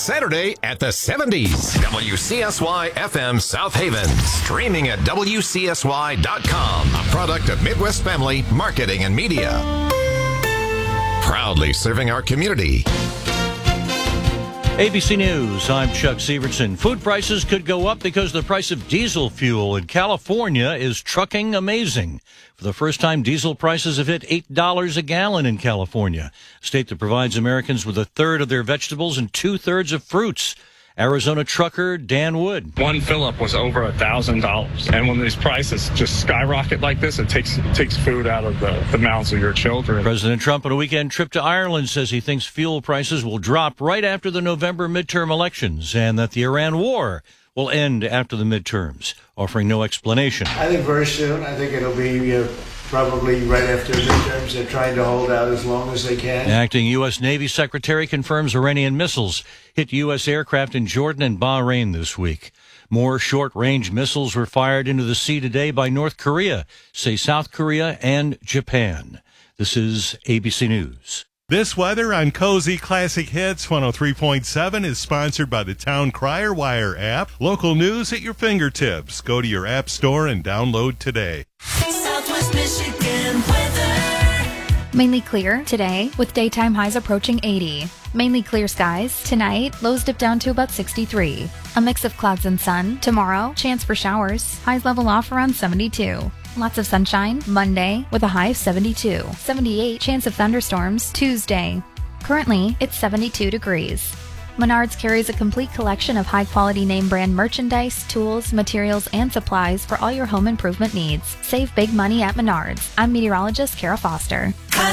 Saturday at the 70s. WCSY FM South Haven. Streaming at WCSY.com. A product of Midwest Family Marketing and Media. Proudly serving our community. ABC News, I'm Chuck Severson. Food prices could go up because the price of diesel fuel in California is trucking amazing. For the first time, diesel prices have hit $8 a gallon in California, a state that provides Americans with a third of their vegetables and two-thirds of fruits. Arizona trucker Dan Wood. One fill-up was over $1,000. And when these prices just skyrocket like this, it takes food out of the mouths of your children. President Trump on a weekend trip to Ireland says he thinks fuel prices will drop right after the November midterm elections and that the Iran war will end after the midterms, offering no explanation. I think very soon. I think it'll be probably right after the midterms. They're trying to hold out as long as they can. Acting U.S. Navy Secretary confirms Iranian missiles hit U.S. aircraft in Jordan and Bahrain this week. More short-range missiles were fired into the sea today by North Korea, say South Korea and Japan. This is ABC News. This weather on Cozy Classic Hits 103.7 is sponsored by the Town Crier Wire app. Local news at your fingertips. Go to your app store and download today. Southwest Michigan weather. Mainly clear today with daytime highs approaching 80. Mainly clear skies. Tonight, lows dip down to about 63. A mix of clouds and sun. Tomorrow, chance for showers. Highs level off around 72. Lots of sunshine Monday with a high of 72. 78 chance of thunderstorms Tuesday. Currently, it's 72 degrees. Menards carries a complete collection of high-quality name-brand merchandise, tools, materials, and supplies for all your home improvement needs. Save big money at Menards. I'm meteorologist Kara Foster.